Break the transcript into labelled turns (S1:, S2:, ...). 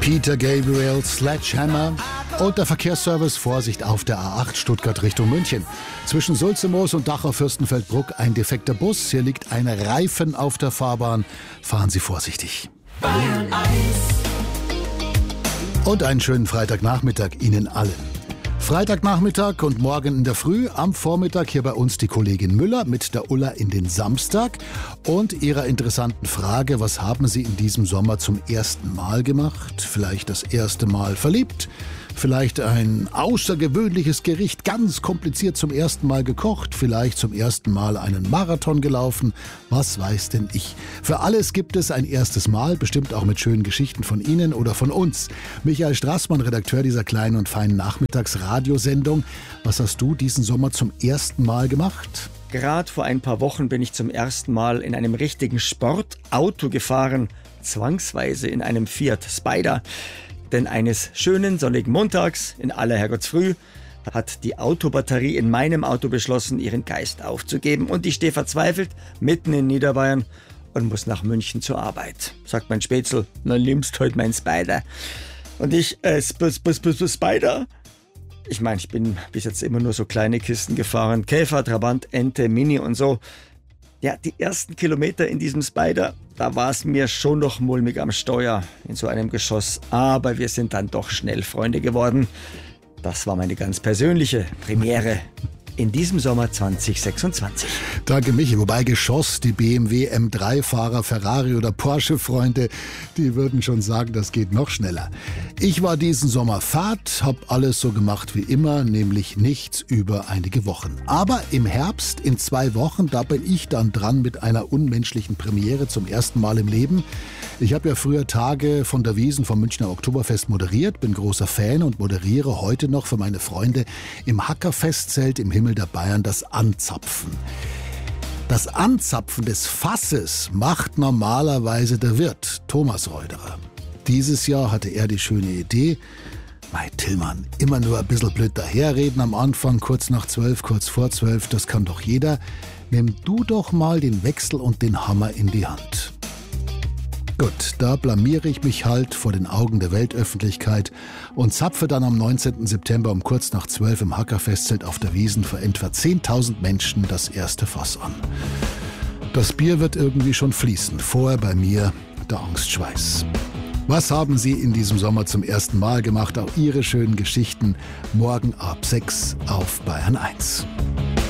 S1: Peter Gabriel, Sledgehammer und der Verkehrsservice. Vorsicht auf der A8 Stuttgart Richtung München. Zwischen Sulzemoos und Dachau Fürstenfeldbruck ein defekter Bus. Hier liegt ein Reifen auf der Fahrbahn. Fahren Sie vorsichtig.
S2: Bayern 1.
S1: Und einen schönen Freitagnachmittag Ihnen allen. Freitagnachmittag und morgen in der Früh, am Vormittag hier bei uns die Kollegin Müller mit der Ulla in den Samstag und ihrer interessanten Frage, was haben Sie in diesem Sommer zum ersten Mal gemacht? Vielleicht das erste Mal verliebt? Vielleicht ein außergewöhnliches Gericht, ganz kompliziert zum ersten Mal gekocht, vielleicht zum ersten Mal einen Marathon gelaufen, was weiß denn ich. Für alles gibt es ein erstes Mal, bestimmt auch mit schönen Geschichten von Ihnen oder von uns. Michael Straßmann, Redakteur dieser kleinen und feinen Nachmittagsradiosendung. Was hast du diesen Sommer zum ersten Mal gemacht?
S3: Gerade vor ein paar Wochen bin ich zum ersten Mal in einem richtigen Sportauto gefahren, zwangsweise in einem Fiat Spider. Denn eines schönen sonnigen Montags in aller Herrgottsfrüh hat die Autobatterie in meinem Auto beschlossen, ihren Geist aufzugeben. Und ich stehe verzweifelt mitten in Niederbayern und muss nach München zur Arbeit. Sagt mein Spätzl, na nimmst heute mein Spider. Und ich, Spider? Ich meine, ich bin bis jetzt immer nur so kleine Kisten gefahren. Käfer, Trabant, Ente, Mini und so. Ja, die ersten Kilometer in diesem Spider, da war es mir schon noch mulmig am Steuer in so einem Geschoss. Aber wir sind dann doch schnell Freunde geworden. Das war meine ganz persönliche Premiere in diesem Sommer 2026.
S1: Danke, Michi. Wobei Geschoss, die BMW M3-Fahrer, Ferrari oder Porsche-Freunde, die würden schon sagen, das geht noch schneller. Ich war diesen Sommer Fahrt, hab alles so gemacht wie immer, nämlich nichts über einige Wochen. Aber im Herbst, in 2 Wochen, da bin ich dann dran mit einer unmenschlichen Premiere zum ersten Mal im Leben. Ich habe ja früher Tage von der Wiesn vom Münchner Oktoberfest moderiert, bin großer Fan und moderiere heute noch für meine Freunde im Hackerfestzelt im Himmel der Bayern das Anzapfen. Das Anzapfen des Fasses macht normalerweise der Wirt, Thomas Reuderer. Dieses Jahr hatte er die schöne Idee, Mei Tillmann, immer nur ein bisschen blöd daherreden am Anfang, kurz nach 12, kurz vor 12, das kann doch jeder. Nimm du doch mal den Wechsel und den Hammer in die Hand. Gut, da blamiere ich mich halt vor den Augen der Weltöffentlichkeit und zapfe dann am 19. September um kurz nach 12 im Hackerfestzelt auf der Wiesn für etwa 10.000 Menschen das erste Fass an. Das Bier wird irgendwie schon fließen, vorher bei mir der Angstschweiß. Was haben Sie in diesem Sommer zum ersten Mal gemacht? Auch Ihre schönen Geschichten morgen ab 6 auf Bayern 1.